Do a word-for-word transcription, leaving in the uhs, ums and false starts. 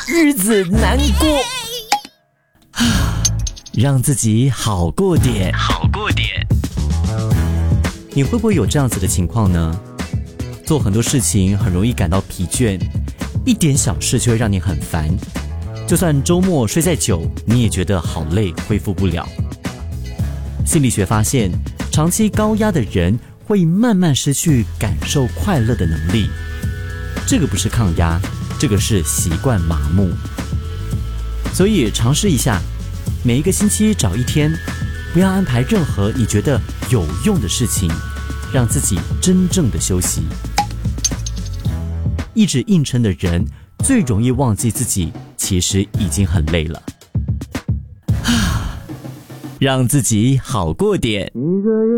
日子难过，让自己好过点，好过点。你会不会有这样子的情况呢？做很多事情很容易感到疲倦，一点小事就会让你很烦，就算周末睡再久，你也觉得好累，恢复不了。心理学发现，长期高压的人会慢慢失去感受快乐的能力。这个不是抗压，这个是习惯麻木。所以尝试一下，每一个星期找一天，不要安排任何你觉得有用的事情，让自己真正的休息。一直硬撑的人最容易忘记自己其实已经很累了。让自己好过点。一个人